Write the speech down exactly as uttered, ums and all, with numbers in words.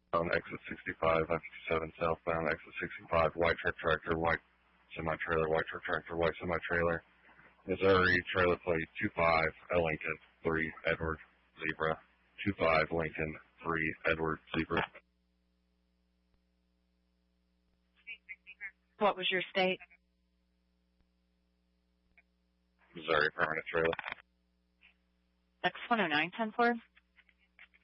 on exit sixty-five, I fifty-seven southbound, exit sixty-five, white truck tractor, white semi-trailer, white truck tractor, white semi-trailer. Missouri, trailer plate two five, Lincoln, three, Edward, Zebra, two five, Lincoln, three, Edward, Zebra. What was your state? Missouri, permanent trailer. X one oh nine ten four.